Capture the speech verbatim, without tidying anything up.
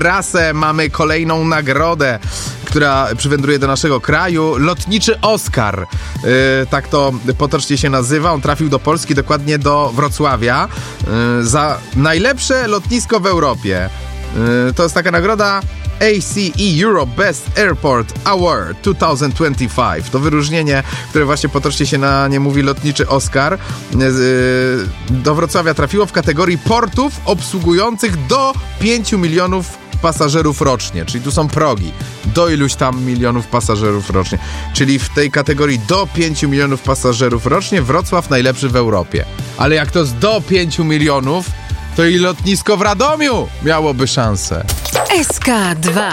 prasę. Mamy kolejną nagrodę, która przywędruje do naszego kraju. Lotniczy Oscar. Yy, tak to potocznie się nazywa. On trafił do Polski, dokładnie do Wrocławia, yy, za najlepsze lotnisko w Europie. Yy, to jest taka nagroda A C E Europe Best Airport Award dwa tysiące dwudziesty piąty. To wyróżnienie, które właśnie potocznie się na nie mówi lotniczy Oscar, yy, do Wrocławia trafiło w kategorii portów obsługujących do pięciu milionów pasażerów rocznie, czyli tu są progi, do iluś tam milionów pasażerów rocznie, czyli w tej kategorii do pięciu milionów pasażerów rocznie Wrocław najlepszy w Europie. Ale jak to jest do pięciu milionów, to i lotnisko w Radomiu miałoby szansę. S K dwa.